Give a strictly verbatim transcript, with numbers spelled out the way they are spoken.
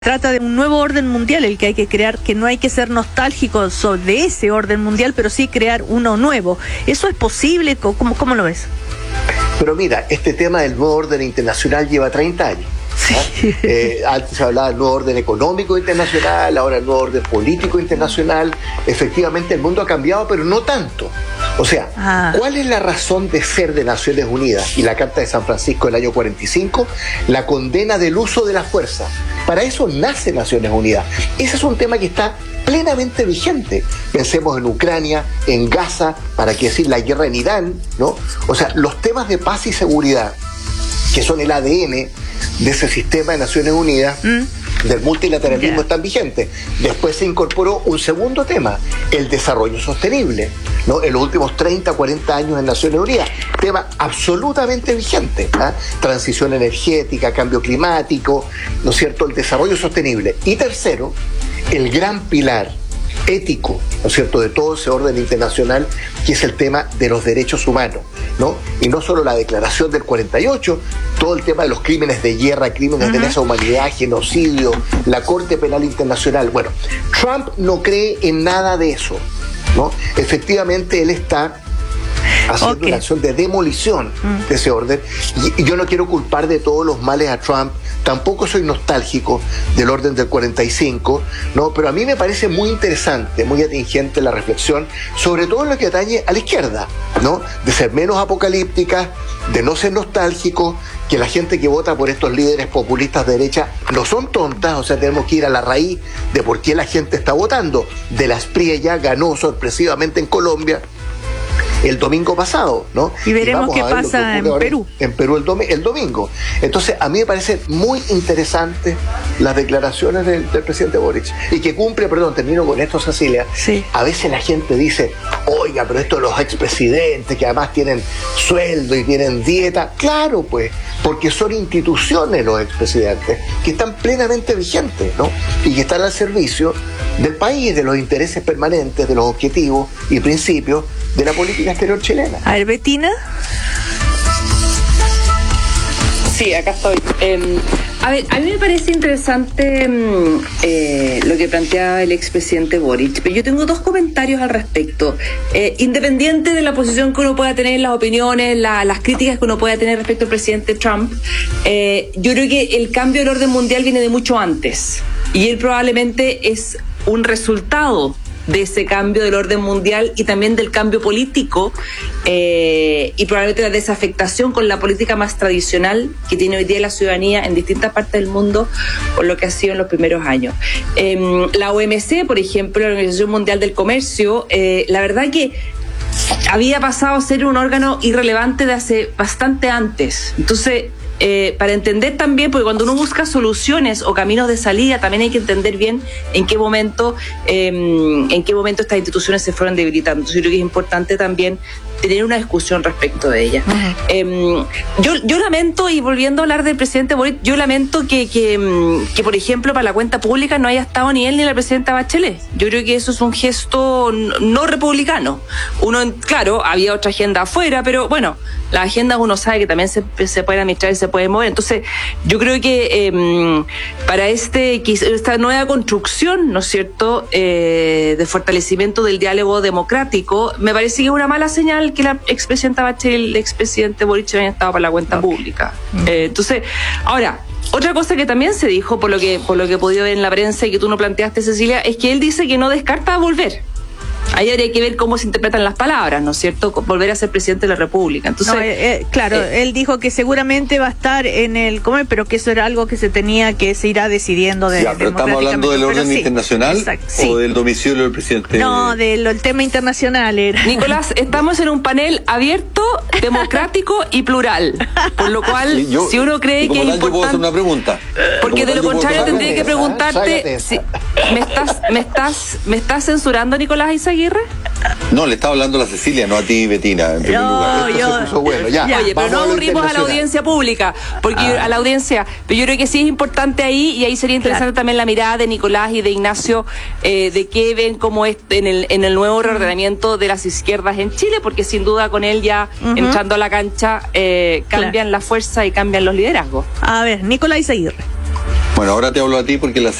Trata de un nuevo orden mundial el que hay que crear, que no hay que ser nostálgico sobre ese orden mundial, pero sí crear uno nuevo. ¿Eso es posible? ¿Cómo, cómo lo ves? Pero mira, este tema del nuevo orden internacional lleva treinta años. Sí. ¿Ah? Eh, antes se hablaba del nuevo orden económico internacional, ahora el nuevo orden político internacional. Efectivamente el mundo ha cambiado, pero no tanto. O sea, ah. ¿cuál es la razón de ser de Naciones Unidas? Y la Carta de San Francisco del año cuarenta y cinco, la condena del uso de la fuerza. Para eso nace Naciones Unidas. Ese es un tema que está plenamente vigente. Pensemos en Ucrania, en Gaza, para qué decir la guerra en Irán, ¿no? O sea, los temas de paz y seguridad, que son el A D N de ese sistema de Naciones Unidas, mm. del multilateralismo, yeah. están vigentes. Después se incorporó un segundo tema, el desarrollo sostenible, ¿no? En los últimos treinta, cuarenta años en Naciones Unidas, tema absolutamente vigente, ¿eh? Transición energética, cambio climático, ¿no es cierto?, el desarrollo sostenible. Y tercero, el gran pilar ético, ¿no es cierto?, de todo ese orden internacional, que es el tema de los derechos humanos, ¿no? Y no solo la declaración del cuarenta y ocho, todo el tema de los crímenes de guerra, crímenes uh-huh. de lesa humanidad, genocidio, la Corte Penal Internacional. Bueno, Trump no cree en nada de eso, ¿no? Efectivamente, él está haciendo okay. una acción de demolición mm. de ese orden, y, y yo no quiero culpar de todos los males a Trump, tampoco soy nostálgico del orden del cuarenta y cinco, ¿no? Pero a mí me parece muy interesante, muy atingente la reflexión, sobre todo en lo que atañe a la izquierda, ¿no? De ser menos apocalíptica, de no ser nostálgico, que la gente que vota por estos líderes populistas de derecha no son tontas, o sea, tenemos que ir a la raíz de por qué la gente está votando. De la Espriella ganó sorpresivamente en Colombia el domingo pasado, ¿no? Y veremos y qué pasa en Perú. En Perú el, domi- el domingo. Entonces, a mí me parecen muy interesantes las declaraciones del, del presidente Boric. Y que cumple, perdón, termino con esto, Cecilia. Sí. A veces la gente dice, oiga, pero esto de los expresidentes, que además tienen sueldo y tienen dieta. Claro, pues, porque son instituciones los expresidentes, que están plenamente vigentes, ¿no? Y que están al servicio del país, de los intereses permanentes, de los objetivos y principios de la política exterior chilena. A ver, Bettina. Sí, acá estoy. Eh, a ver, a mí me parece interesante eh, lo que planteaba el expresidente Boric, pero yo tengo dos comentarios al respecto. Eh, independiente de la posición que uno pueda tener, las opiniones, la, las críticas que uno pueda tener respecto al presidente Trump, eh, yo creo que el cambio del orden mundial viene de mucho antes, y él probablemente es un resultado de ese cambio del orden mundial y también del cambio político eh, y probablemente la desafectación con la política más tradicional que tiene hoy día la ciudadanía en distintas partes del mundo por lo que ha sido en los primeros años. Eh, la O M C, por ejemplo, la Organización Mundial del Comercio, eh, la verdad que había pasado a ser un órgano irrelevante de hace bastante antes. Entonces, Eh, para entender también, porque cuando uno busca soluciones o caminos de salida, también hay que entender bien en qué momento eh, en qué momento estas instituciones se fueron debilitando. Entonces yo creo que es importante también tener una discusión respecto de ellas. Uh-huh. eh, yo, yo lamento, y volviendo a hablar del presidente Boric, yo lamento que, que, que, por ejemplo, para la cuenta pública no haya estado ni él ni la presidenta Bachelet. Yo creo que eso es un gesto no republicano. Uno, claro, había otra agenda afuera, pero bueno, las agendas uno sabe que también se, se pueden administrar y se puede mover. Entonces, yo creo que eh, para este esta nueva construcción, ¿no es cierto?, eh, de fortalecimiento del diálogo democrático, me parece que es una mala señal que la expresidenta Bachelet y el expresidente Boric hayan estado para la cuenta okay. pública. Mm. Eh, entonces, ahora, otra cosa que también se dijo, por lo que por lo que he podido ver en la prensa y que tú no planteaste, Cecilia, es que él dice que no descarta volver. Ahí habría que ver cómo se interpretan las palabras, ¿no es cierto? Volver a ser presidente de la República. Entonces, no, eh, claro, eh, él dijo que seguramente va a estar en el comer, pero que eso era algo que se tenía, que se irá decidiendo de, ya, pero estamos hablando del orden sí, internacional exacto, o sí. del domicilio del presidente. No, del el tema internacional era. Nicolás, estamos en un panel abierto, democrático y plural, por lo cual, sí, yo, si uno cree que es importante, yo puedo hacer una pregunta, porque de lo contrario tendría que preguntarte, si, ¿me estás, me estás, me estás censurando, Nicolás Izaguirre? No, le estaba hablando a la Cecilia, no a ti, Bettina, en primer no, lugar. Yo, se puso bueno, ya. Ya, oye, pero no a aburrimos a la audiencia pública, porque ah. a la audiencia, pero yo creo que sí es importante ahí, y ahí sería interesante claro. también la mirada de Nicolás y de Ignacio, eh, de qué ven como es en el en el nuevo reordenamiento de las izquierdas en Chile, porque sin duda con él ya uh-huh. entrando a la cancha eh, cambian claro. la fuerza y cambian los liderazgos. A ver, Nicolás Izaguirre. Bueno, ahora te hablo a ti porque la